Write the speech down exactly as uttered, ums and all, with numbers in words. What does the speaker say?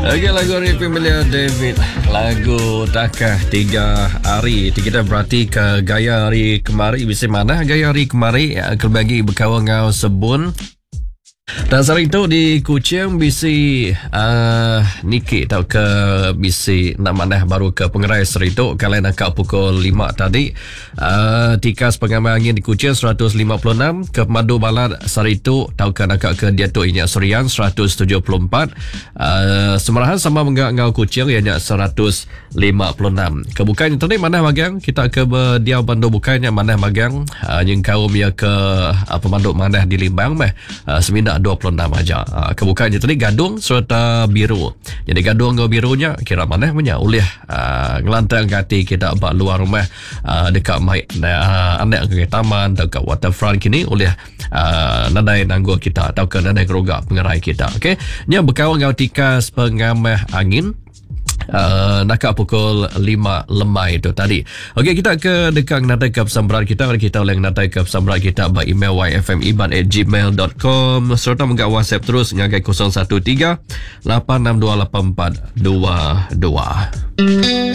Okey, lagu dari Familiar David, lagu Takah tiga hari. Kita berarti ke gaya hari kemari. Bisa mana gaya hari kemari? Kelbagi berkawan ngau sebun. Dan sering tu di Kuching bisi uh, Niki tau ke bisi nak manah baru ke pengerai seri tu kalau nak pukul lima tadi uh, tikas pengamai angin di Kuching seratus lima puluh enam ke Madu Balat seri tu tau ke nak ke Diatuk Inyak Serian seratus tujuh puluh empat uh, Semarahan sama menggak ngau Kuching ianya seratus lima puluh enam ke bukannya tadi manah magang kita ke berdiau bandu bukannya manah magang uh, yang kaum ya ke uh, pemandu manah di Limbang meh uh, seminda dua puluh enam aja. Uh, kebukaannya tadi gadung serta biru. Jadi gadung dengan birunya kira mana punya oleh uh, ngelantang kati kita bak luar rumah uh, dekat mai uh, anak ke taman dekat waterfront kini oleh uh, nadai nanggu kita atau ke nadai keroga pengerai kita. Okey. Nya berkawan ngau tikas pengamah angin Uh, nak pukul lima lemai itu tadi. Okey, kita ke dekat natai ke pesambaran kita. Kita oleh natai ke pesambaran kita by email y f m iban at gmail dot com serta menggak WhatsApp terus ngagai kosong satu tiga lapan enam dua lapan empat dua dua.